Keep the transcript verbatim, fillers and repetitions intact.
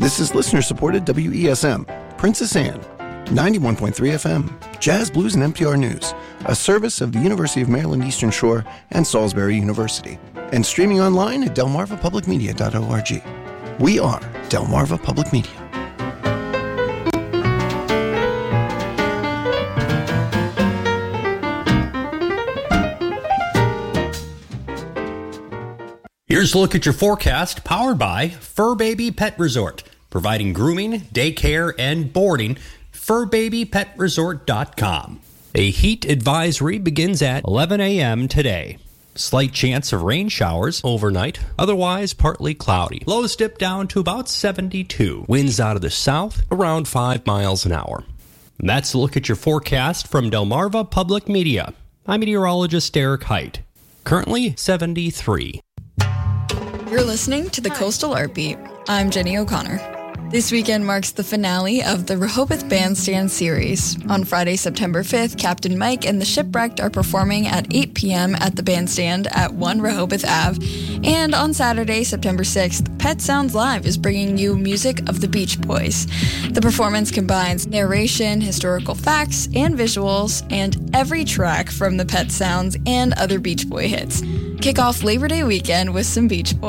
This is listener-supported W E S M, Princess Anne, ninety-one point three F M, Jazz, Blues, and N P R News, a service of the University of Maryland Eastern Shore and Salisbury University, and streaming online at delmarva public media dot org. We are Delmarva Public Media. Here's a look at your forecast, powered by Fur Baby Pet Resort, providing grooming, daycare, and boarding. fur baby pet resort dot com. A heat advisory begins at eleven a.m. today. Slight chance of rain showers overnight, otherwise partly cloudy. Lows dip down to about seventy-two. Winds out of the south, around five miles an hour. And that's a look at your forecast from Delmarva Public Media. I'm meteorologist Derek Height. Currently seventy-three. You're listening to the Coastal Art Beat. I'm Jenny O'Connor. This weekend marks the finale of the Rehoboth Bandstand Series. On Friday, September fifth, Captain Mike and the Shipwrecked are performing at eight p.m. at the Bandstand at one Rehoboth Avenue. And on Saturday, September sixth, Pet Sounds Live is bringing you music of the Beach Boys. The performance combines narration, historical facts, and visuals, and every track from the Pet Sounds and other Beach Boy hits. Kick off Labor Day weekend with some Beach Boys.